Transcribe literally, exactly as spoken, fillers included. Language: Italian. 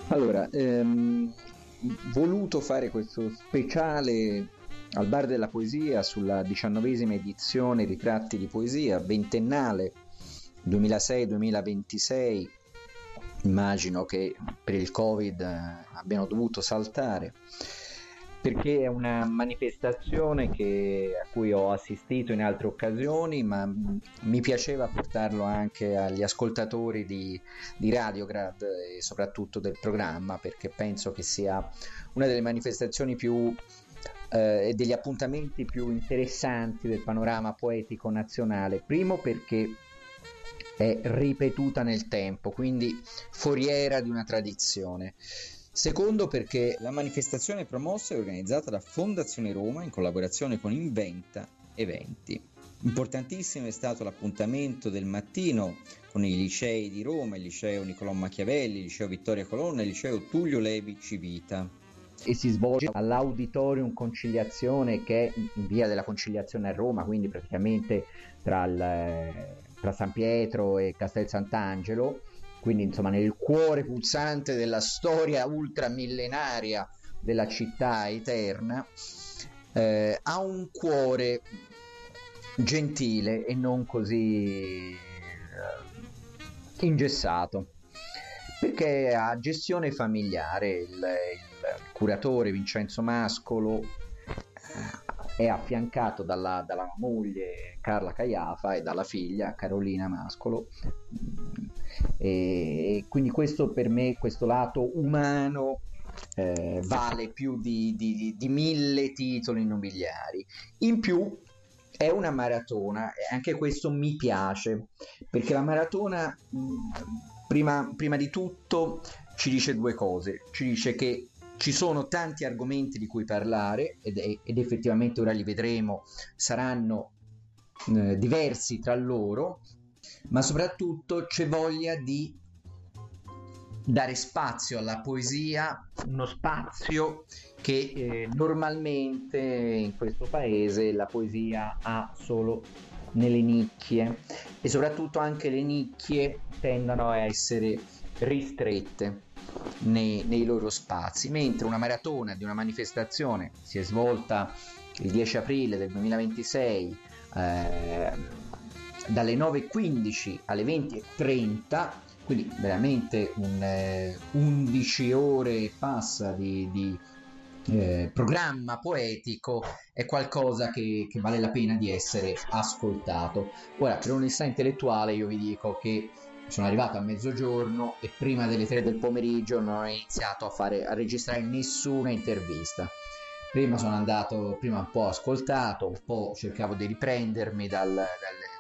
Allora, ehm, voluto fare questo speciale al Bar della Poesia sulla diciannovesima edizione Ritratti di Poesia, ventennale duemilasei-duemilaventisei. Immagino che per il Covid eh, abbiano dovuto saltare, perché è una manifestazione che- a cui ho assistito in altre occasioni, ma mh, mi piaceva portarlo anche agli ascoltatori di, di Radiograd e soprattutto del programma, perché penso che sia una delle manifestazioni più eh, e degli appuntamenti più interessanti del panorama poetico nazionale. Primo perché è ripetuta nel tempo, quindi foriera di una tradizione. Secondo perché la manifestazione è promossa e organizzata da Fondazione Roma in collaborazione con Inventa Eventi. Importantissimo è stato l'appuntamento del mattino con i licei di Roma, il liceo Niccolò Machiavelli, il liceo Vittoria Colonna e il liceo Tullio Levi Civita. E si svolge all'Auditorium Conciliazione, che è in via della Conciliazione a Roma, quindi praticamente tra, il, tra San Pietro e Castel Sant'Angelo, quindi insomma nel cuore pulsante della storia ultramillenaria della città eterna. Eh, ha un cuore gentile e non così eh, ingessato, perché ha gestione familiare. Il, il curatore Vincenzo Mascolo eh, è affiancato dalla, dalla moglie Carla Caiafa e dalla figlia Carolina Mascolo, e, e quindi questo per me, questo lato umano eh, vale più di, di, di mille titoli nobiliari. In più è una maratona e anche questo mi piace, perché la maratona mh, prima, prima di tutto ci dice due cose. Ci dice che ci sono tanti argomenti di cui parlare ed, ed effettivamente ora li vedremo, saranno eh, diversi tra loro, ma soprattutto c'è voglia di dare spazio alla poesia, uno spazio che eh, normalmente in questo paese la poesia ha solo nelle nicchie, e soprattutto anche le nicchie tendono a essere ristrette nei, nei loro spazi, mentre una maratona di una manifestazione si è svolta il dieci aprile del duemilaventisei eh, dalle nove e quindici alle venti e trenta, quindi veramente un, eh, undici ore e passa di, di eh, programma poetico, è qualcosa che, che vale la pena di essere ascoltato. Ora, per onestà intellettuale io vi dico che sono arrivato a mezzogiorno e prima delle tre del pomeriggio non ho iniziato a, fare, a registrare nessuna intervista. Prima sono andato, prima un po' ascoltato, un po' cercavo di riprendermi dal, dal